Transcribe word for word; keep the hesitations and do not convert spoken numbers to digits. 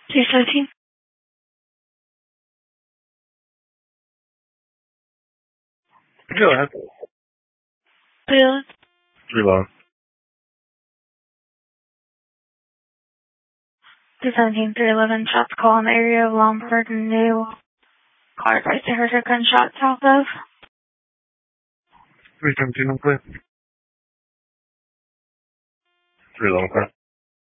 two seventeen. Go ahead. Bill. Reload. two seventeen, three eleven, shots call in the area of Lombard and New. Cars right to heard a gunshot south of. three seventeen, I'm clear. three eleven, clear.